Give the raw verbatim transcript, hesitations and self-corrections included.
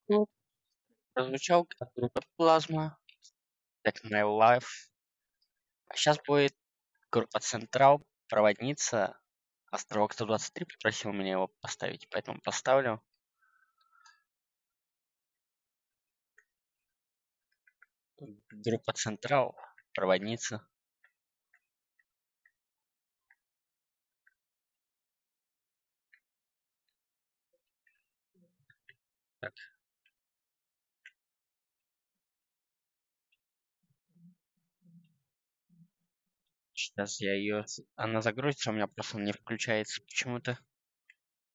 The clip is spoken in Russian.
Ну, прозвучал как группа Плазма, Take My Life. А сейчас будет группа Централ, Проводница. Островок сто двадцать три попросил меня его поставить, поэтому поставлю. Группа Централ, Проводница. Так, сейчас я ее... Она загрузится, у меня просто не включается почему-то.